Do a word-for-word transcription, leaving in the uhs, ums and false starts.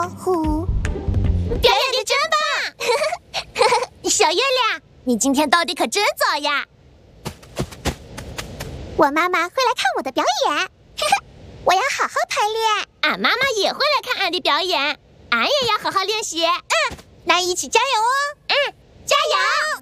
呼，表演的真棒！小月亮，你今天到底可真早呀！我妈妈会来看我的表演，我要好好排练。俺妈妈也会来看俺的表演，俺也要好好练习。嗯，那一起加油哦！嗯，加油！